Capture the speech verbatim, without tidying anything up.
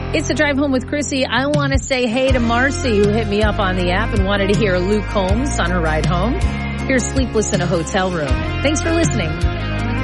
It's the Drive Home with Chrissy. I want to say hey to Marcy, who hit me up on the app and wanted to hear Luke Combs on her ride home. Here's Sleepless in a Hotel Room. Thanks for listening.